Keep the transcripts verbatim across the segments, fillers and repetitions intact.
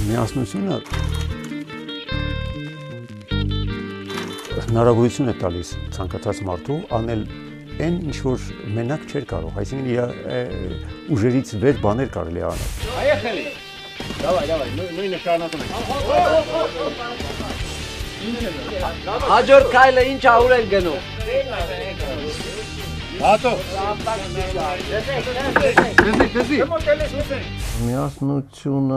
Միասնությունը հնարավորություն է տալիս ցանկացած մարդու անել այն, ինչ որ մենակ չէր կարող, այսինքն իր ուժերից վեր բաներ կարելի է անել։ Поехали. Давай, давай, նույնը շարունակում ենք։ Հաջորդ քայլը ինչ աղուր են գնում։ Հատո։ Դեզի, դեզի։ Միասնությունը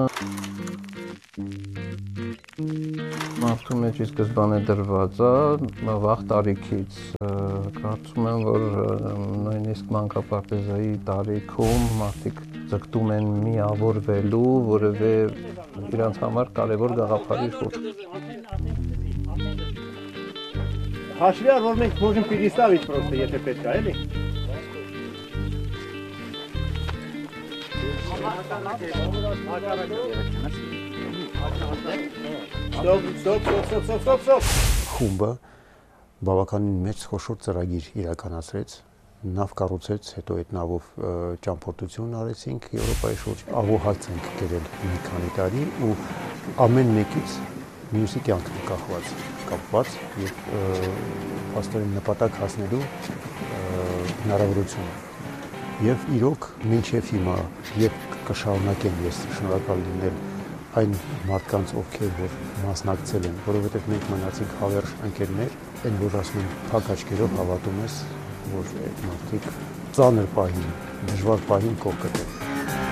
մարդու մեջ ի սկզբանե դրված է վաղ տարիքից, կարծում եմ, որ նույնիսկ մանկապարտեզայի տարիքում մարդիկ ձգտում են միավորվելու, որևէ իրանց համար կարևոր գաղափարի շուրջ։ Հաշվի առ, որ մենք можем переставить просто, եթե պետք է, էլի։ Ստոպ, ստոպ, ստոպ, ստոպ, ստոպ, ստոպ։ Խումբը բավականին մեծ խոշոր ծրագիր իրականացրեց, նավ կառուցեց, հետո այդ նավով ճամփորդություն արեցինք Եվրոպայի շուրջ, աղոհաց ենք կերել մի քանի տարի ու ամեն մեկից մյուսի կյանքն կախված, կապված եւ փաստորեն նպատակ հասնելու հնարավորությունը։ Եվ իրոք մինչև հիմա երբ կշարունակեմ ես շնորհակալ լինել այն մարդկանց, ովքեր որ մասնակցել են, որովհետև մենք մնացինք հավերժ ընկերներ, այն որ ասում են փակ աչքերով հավատում ես, որ այդ մարդիկ ծանր պահին, դժվար պահին կողք կտեն։